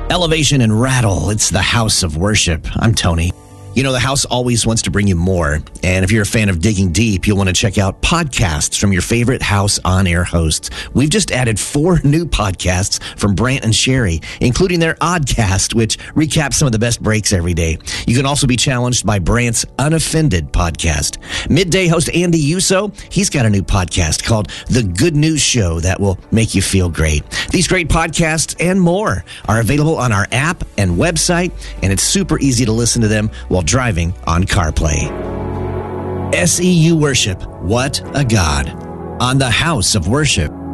Elevation and Rattle. It's the House of Worship. I'm Tony. You know, the house always wants to bring you more. And if you're a fan of digging deep, you'll want to check out podcasts from your favorite house on-air hosts. We've just added 4 new podcasts from Brant and Sherry, including their Oddcast, which recaps some of the best breaks every day. You can also be challenged by Brant's Unoffended podcast. Midday host Andy Uso, he's got a new podcast called The Good News Show that will make you feel great. These great podcasts and more are available on our app and website, and it's super easy to listen to them while driving on CarPlay. SEU Worship, what a God, on the House of Worship.